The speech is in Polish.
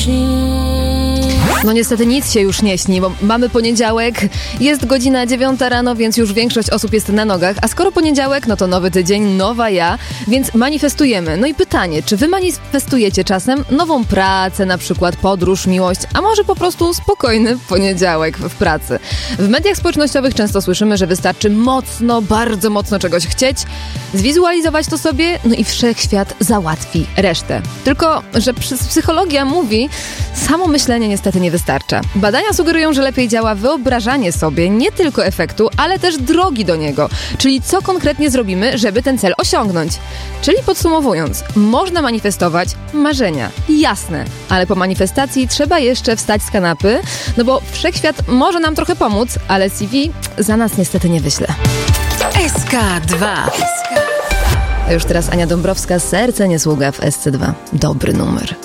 śni. No niestety nic się już nie śni, bo mamy poniedziałek, jest godzina 9 rano, więc już większość osób jest na nogach, a skoro poniedziałek, no to nowy tydzień, nowa ja, więc manifestujemy. No i pytanie, czy wy manifestujecie czasem nową pracę, na przykład podróż, miłość, a może po prostu spokojny poniedziałek w pracy? W mediach społecznościowych często słyszymy, że wystarczy mocno, bardzo mocno czegoś chcieć, zwizualizować to sobie, no i wszechświat załatwi resztę. Tylko, że psychologia mówi, samo myślenie niestety nie wystarcza. Badania sugerują, że lepiej działa wyobrażanie sobie nie tylko efektu, ale też drogi do niego. Czyli co konkretnie zrobimy, żeby ten cel osiągnąć. Czyli podsumowując, można manifestować marzenia. Jasne, ale po manifestacji trzeba jeszcze wstać z kanapy, no bo wszechświat może nam trochę pomóc, ale CV za nas niestety nie wyśle. SK2. A już teraz Ania Dąbrowska, Serce nie sługa w SC2. Dobry numer.